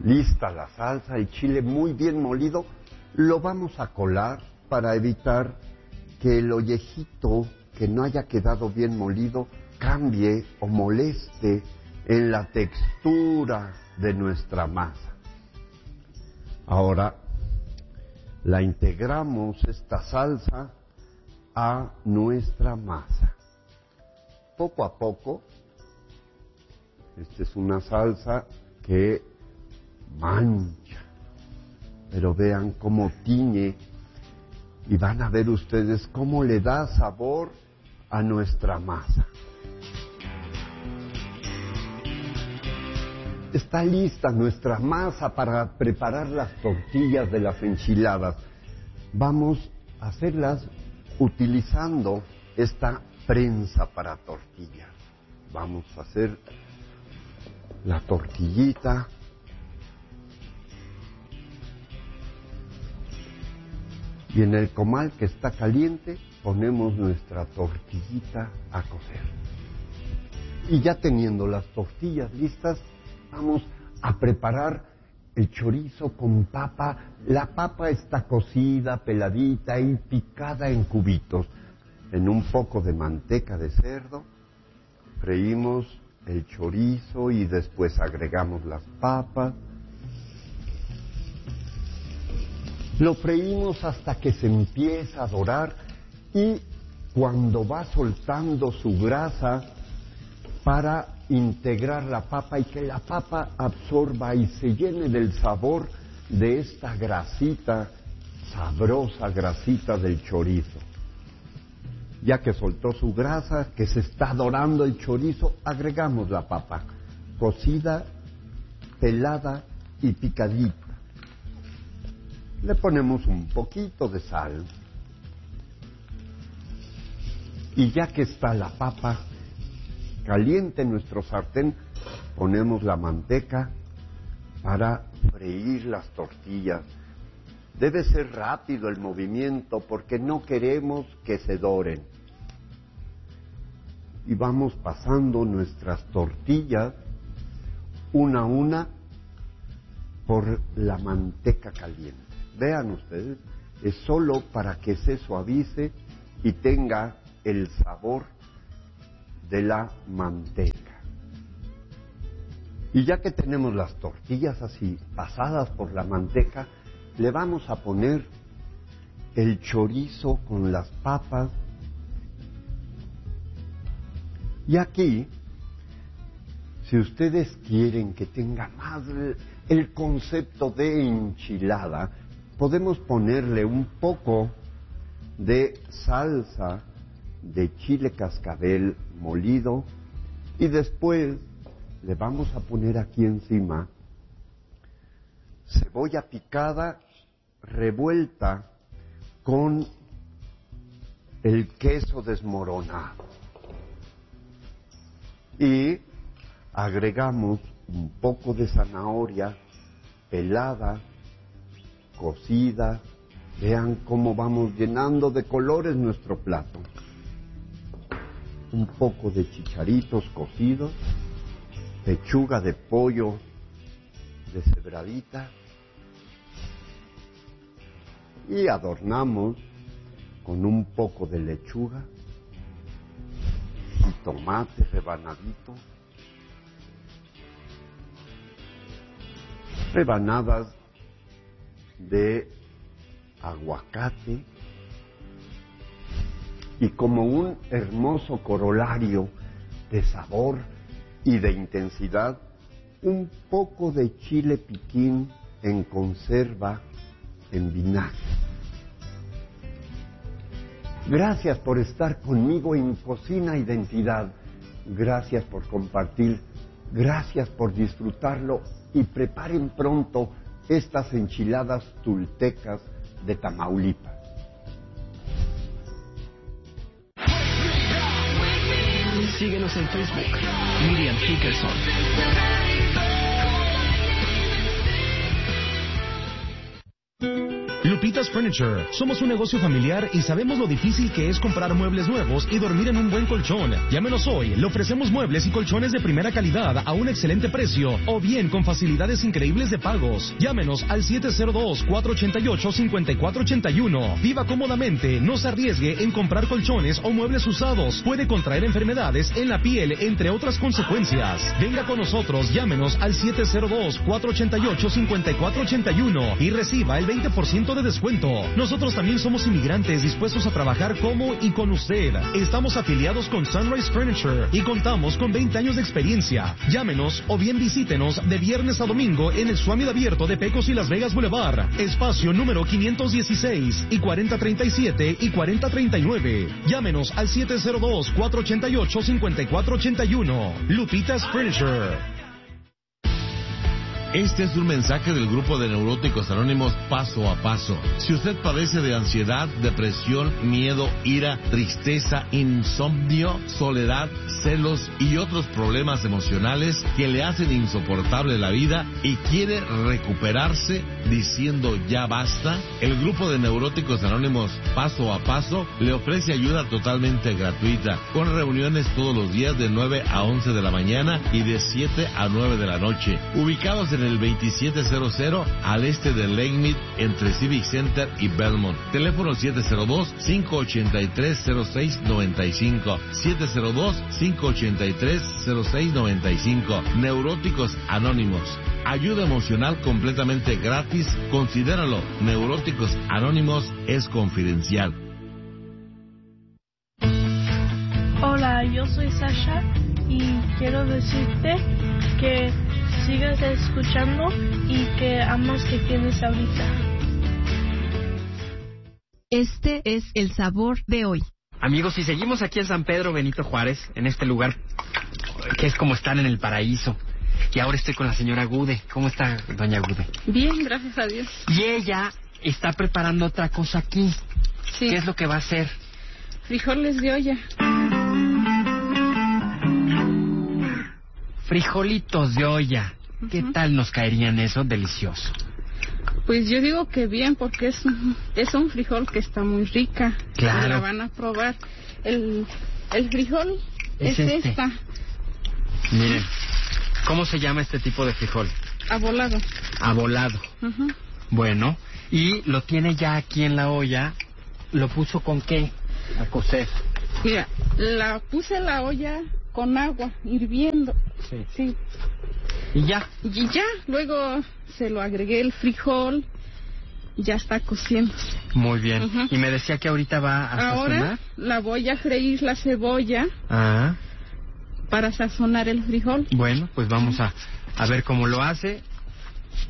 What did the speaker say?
Lista la salsa, el chile muy bien molido, lo vamos a colar para evitar que el ollejito que no haya quedado bien molido cambie o moleste en la textura de nuestra masa. Ahora la integramos esta salsa a nuestra masa. Poco a poco, esta es una salsa que mancha, pero vean cómo tiñe y van a ver ustedes cómo le da sabor a nuestra masa. Está lista nuestra masa para preparar las tortillas de las enchiladas. Vamos a hacerlas utilizando esta prensa para tortillas. Vamos a hacer la tortillita. Y en el comal que está caliente ponemos nuestra tortillita a cocer. Y ya teniendo las tortillas listas, vamos a preparar el chorizo con papa. La papa está cocida, peladita y picada en cubitos. En un poco de manteca de cerdo, freímos el chorizo y después agregamos las papas. Lo freímos hasta que se empieza a dorar y cuando va soltando su grasa para integrar la papa y que la papa absorba y se llene del sabor de esta grasita, sabrosa grasita del chorizo. Ya que soltó su grasa, que se está dorando el chorizo, agregamos la papa cocida, pelada y picadita. Le ponemos un poquito de sal. Y ya que está la papa caliente en nuestro sartén, ponemos la manteca para freír las tortillas. Debe ser rápido el movimiento porque no queremos que se doren. Y vamos pasando nuestras tortillas una a una por la manteca caliente. Vean ustedes, es solo para que se suavice y tenga el sabor de la manteca. Y ya que tenemos las tortillas así pasadas por la manteca, le vamos a poner el chorizo con las papas. Y aquí, si ustedes quieren que tenga más el concepto de enchilada, podemos ponerle un poco de salsa de chile cascabel molido y después le vamos a poner aquí encima cebolla picada revuelta con el queso desmoronado y agregamos un poco de zanahoria pelada, cocida. Vean cómo vamos llenando de colores nuestro plato. Un poco de chicharitos cocidos, pechuga de pollo deshebradita y adornamos con un poco de lechuga y tomate rebanadito, rebanadas de aguacate y como un hermoso corolario de sabor y de intensidad, un poco de chile piquín en conserva en vinagre. Gracias por estar conmigo en Cocina Identidad. Gracias por compartir. Gracias por disfrutarlo y preparen pronto estas enchiladas tultecas de Tamaulipas. Síguenos en Facebook, Miriam Hickerson. Lupita's Furniture. Somos un negocio familiar y sabemos lo difícil que es comprar muebles nuevos y dormir en un buen colchón. Llámenos hoy. Le ofrecemos muebles y colchones de primera calidad a un excelente precio o bien con facilidades increíbles de pagos. Llámenos al 702-488-5481. Viva cómodamente. No se arriesgue en comprar colchones o muebles usados. Puede contraer enfermedades en la piel, entre otras consecuencias. Venga con nosotros. Llámenos al 702-488-5481 y reciba el 20% de descuento. Nosotros también somos inmigrantes dispuestos a trabajar como y con usted. Estamos afiliados con Sunrise Furniture y contamos con 20 años de experiencia. Llámenos o bien visítenos de viernes a domingo en el Summit abierto de Pecos y Las Vegas Boulevard, espacio número 516 y 4037 y 4039. Llámenos al 702-488-5481. Lupita's Furniture. Este es un mensaje del grupo de Neuróticos Anónimos Paso a Paso. Si usted padece de ansiedad, depresión, miedo, ira, tristeza, insomnio, soledad, celos y otros problemas emocionales que le hacen insoportable la vida y quiere recuperarse diciendo ya basta, el grupo de Neuróticos Anónimos Paso a Paso le ofrece ayuda totalmente gratuita, con reuniones todos los días de 9 a 11 de la mañana y de 7 a 9 de la noche, ubicados en el 2700 al este de Lakemead, entre Civic Center y Belmont. Teléfono 702-583-0695. 702-583-0695. Neuróticos Anónimos. Ayuda emocional completamente gratis. Considéralo. Neuróticos Anónimos es confidencial. Hola, yo soy Sasha y quiero decirte que sigas escuchando y que amas que tienes ahorita. Este es el sabor de hoy. Amigos, y seguimos aquí en San Pedro Benito Juárez, en este lugar que es como estar en el paraíso. Y ahora estoy con la señora Gude. ¿Cómo está, doña Gude? Bien, gracias a Dios. Y ella está preparando otra cosa aquí. Sí. ¿Qué es lo que va a hacer? Frijoles de olla. Frijolitos de olla. ¿Qué tal nos caerían eso? Delicioso. Pues yo digo que bien, porque es un frijol que está muy rica. Claro. La van a probar. El frijol es este. esta. Miren, ¿cómo se llama este tipo de frijol? Abolado. Abolado. Bueno, y lo tiene ya aquí en la olla. ¿Lo puso con qué? A cocer. Mira, la puse en la olla con agua hirviendo. Sí. ¿Y ya? Y ya, luego se lo agregué el frijol y ya está cociéndose. Muy bien. Y me decía que ahorita va a sazonar. Ahora la voy a freír la cebolla para sazonar el frijol. Bueno, pues vamos a ver cómo lo hace.